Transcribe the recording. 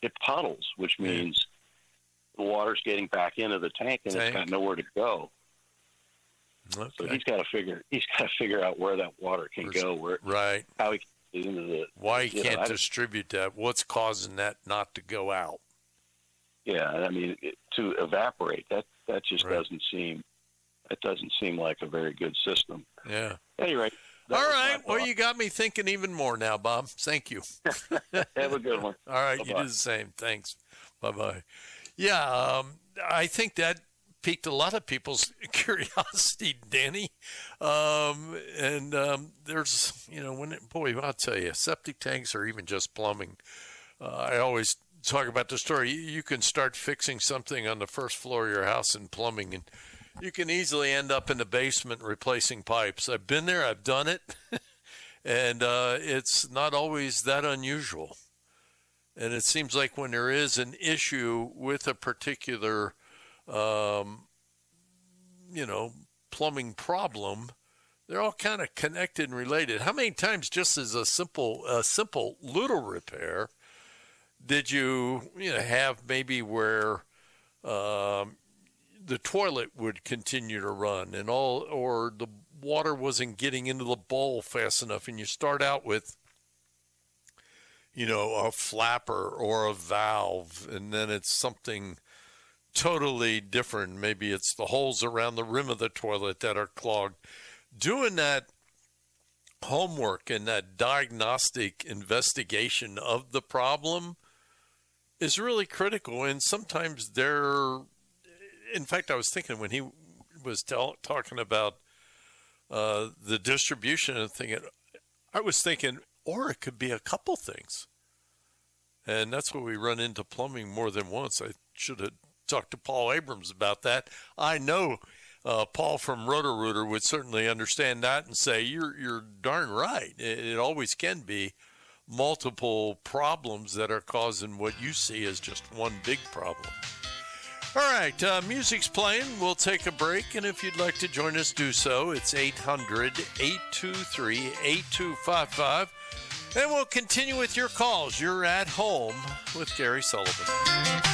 it puddles, which means the water's getting back into the tank and it's got nowhere to go. Okay. So he's got to figure out where that water can go, how he can get into the. Why he can't distribute that? What's causing that not to go out? Yeah, I mean, to evaporate, that just doesn't seem. It doesn't seem like a very good system. Yeah. Anyway. All right. Well, you got me thinking even more now, Bob. Thank you. Have a good one. All right. Bye-bye. You do the same. Thanks. Bye-bye. Yeah. I think that piqued a lot of people's curiosity, Danny. There's, I'll tell you, septic tanks or even just plumbing. I always talk about the story. You can start fixing something on the first floor of your house in plumbing, and you can easily end up in the basement replacing pipes. I've been there. I've done it. And it's not always that unusual. And it seems like when there is an issue with a particular, plumbing problem, they're all kind of connected and related. How many times, just as a simple little repair, did you have maybe where the toilet would continue to run or the water wasn't getting into the bowl fast enough, and you start out with a flapper or a valve, and then it's something totally different. Maybe it's the holes around the rim of the toilet that are clogged. Doing that homework and that diagnostic investigation of the problem is really critical. And sometimes in fact, I was thinking when he was talking about the distribution and I was thinking, or it could be a couple things. And that's where we run into plumbing more than once. I should have talked to Paul Abrams about that. I know Paul from Roto-Rooter would certainly understand that and say, you're darn right. It always can be multiple problems that are causing what you see as just one big problem. All right, music's playing. We'll take a break, and if you'd like to join us, do so. It's 800-823-8255, and we'll continue with your calls. You're at home with Gary Sullivan.